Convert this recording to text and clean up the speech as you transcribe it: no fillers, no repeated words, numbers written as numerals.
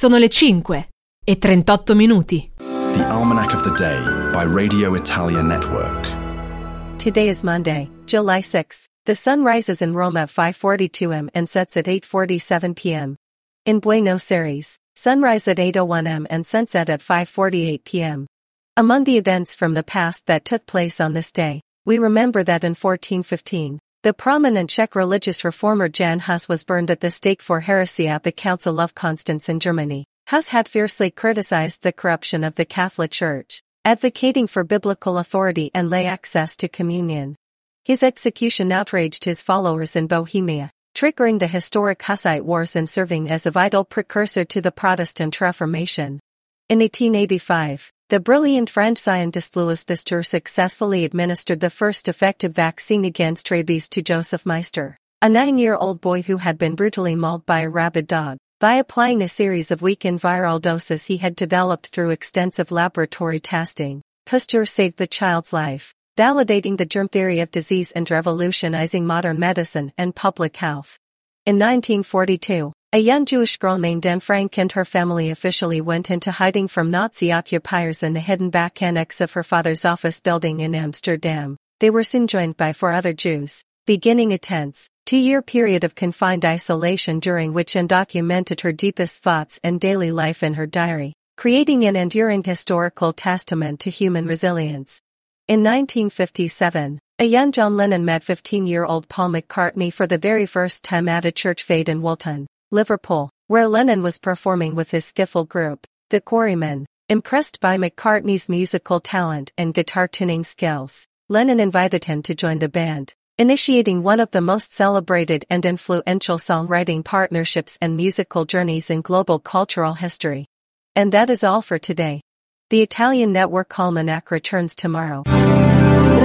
Sono le 5:38. The Almanac of the Day by Radio Italia Network. Today is Monday, July 6th. The sun rises in Rome at 5:42 am and sets at 8:47 p.m. In Buenos Aires, sunrise at 8:01 am and sunset at 5:48 p.m. Among the events from the past that took place on this day, we remember that in 1415, the prominent Czech religious reformer Jan Hus was burned at the stake for heresy at the Council of Constance in Germany. Hus had fiercely criticized the corruption of the Catholic Church, advocating for biblical authority and lay access to communion. His execution outraged his followers in Bohemia, triggering the historic Hussite Wars and serving as a vital precursor to the Protestant Reformation. In 1885, the brilliant French scientist Louis Pasteur successfully administered the first effective vaccine against rabies to Joseph Meister, a 9-year-old boy who had been brutally mauled by a rabid dog. By applying a series of weakened viral doses he had developed through extensive laboratory testing, Pasteur saved the child's life, validating the germ theory of disease and revolutionizing modern medicine and public health. In 1942, a young Jewish girl named Anne Frank and her family officially went into hiding from Nazi occupiers in the hidden back annex of her father's office building in Amsterdam. They were soon joined by 4 other Jews, beginning a tense, 2-year period of confined isolation during which Anne documented her deepest thoughts and daily life in her diary, creating an enduring historical testament to human resilience. In 1957, a young John Lennon met 15-year-old Paul McCartney for the very first time at a church fete in Woolton, Liverpool, where Lennon was performing with his skiffle group, the Quarrymen. Impressed by McCartney's musical talent and guitar tuning skills, Lennon invited him to join the band, initiating one of the most celebrated and influential songwriting partnerships and musical journeys in global cultural history. And that is all for today. The Italian Network Almanac returns tomorrow.